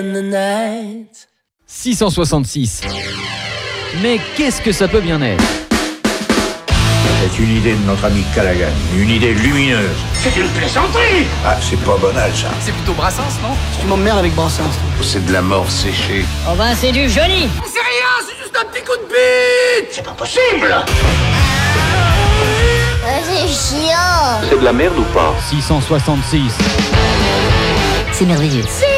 666. Mais qu'est-ce que ça peut bien être? C'est une idée de notre ami Callaghan, une idée lumineuse. C'est une plaisanterie. Ah, c'est pas banal, ça. C'est plutôt Brassens, non? Tu m'emmerdes avec Brassens. C'est de la mort séchée. Oh ben c'est du joli. C'est rien, c'est juste un petit coup de bite. C'est pas possible. C'est chiant. C'est de la merde ou pas? 666. C'est merveilleux.